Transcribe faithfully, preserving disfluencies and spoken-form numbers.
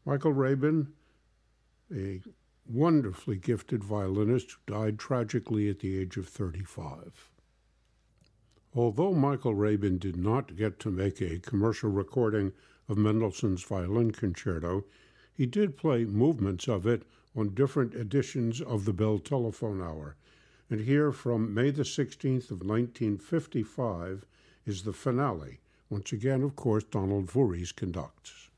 Michael Rabin, a wonderfully gifted violinist who died tragically at the age of thirty-five. Although Michael Rabin did not get to make a commercial recording of Mendelssohn's Violin Concerto, he did play movements of it on different editions of the Bell Telephone Hour. And here from May the sixteenth of nineteen fifty-five is the finale. Once again, of course, Donald Voorhees conducts.